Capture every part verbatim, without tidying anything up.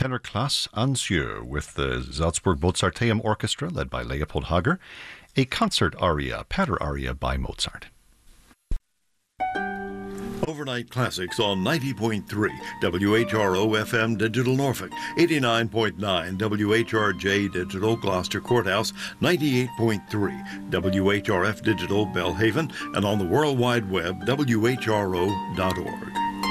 tenor class Ansieux with the Salzburg Mozarteum Orchestra led by Leopold Hager, a concert aria, Pater aria by Mozart. Overnight Classics on ninety point three W H R O F M Digital Norfolk, eighty-nine point nine W H R J Digital Gloucester Courthouse, ninety-eight point three W H R F Digital Belhaven, and on the World Wide Web, W H R O dot org.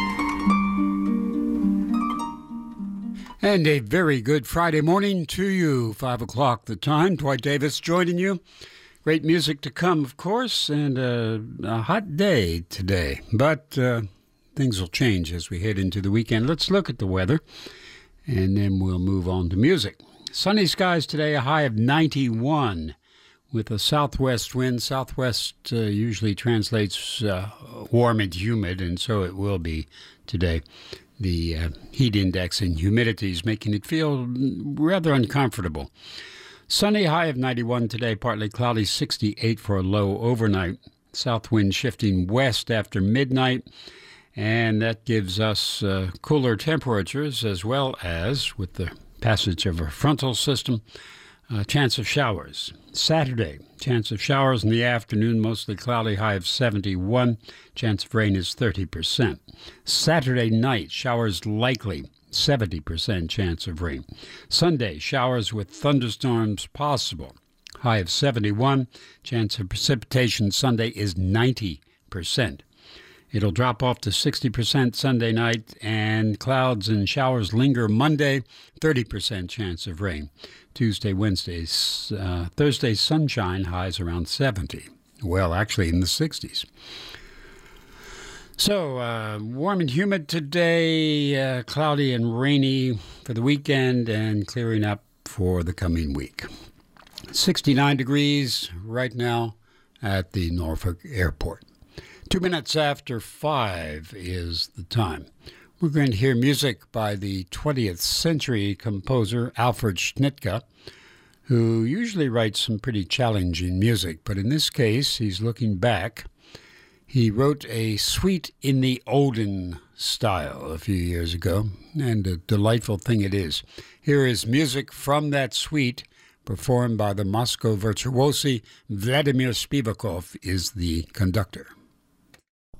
And a very good Friday morning to you. Five o'clock the time. Dwight Davis joining you. Great music to come, of course, and a, a hot day today. But uh, things will change as we head into the weekend. Let's look at the weather, and then we'll move on to music. Sunny skies today, a high of ninety-one with a southwest wind. Southwest uh, usually translates uh, warm and humid, and so it will be today. The uh, heat index and humidity is making it feel rather uncomfortable. Sunny, high of ninety-one today, partly cloudy, sixty-eight for a low overnight. South wind shifting west after midnight, and that gives us uh, cooler temperatures as well as, with the passage of a frontal system, a chance of showers. Saturday, chance of showers in the afternoon, mostly cloudy, high of seventy-one. Chance of rain is thirty percent. Saturday night, showers likely. seventy percent chance of rain. Sunday, showers with thunderstorms possible. High of seventy-one. Chance of precipitation Sunday is ninety percent. It'll drop off to sixty percent Sunday night, and clouds and showers linger Monday. thirty percent chance of rain. Tuesday, Wednesday, uh, Thursday, sunshine, highs around seventy. Well, actually in the sixties. So, uh, warm and humid today, uh, cloudy and rainy for the weekend, and clearing up for the coming week. sixty-nine degrees right now at the Norfolk Airport. Two minutes after five is the time. We're going to hear music by the twentieth century composer Alfred Schnittke, who usually writes some pretty challenging music, but in this case, he's looking back. He wrote a suite in the olden style a few years ago, and a delightful thing it is. Here is music from that suite, performed by the Moscow virtuosi. Vladimir Spivakov is the conductor.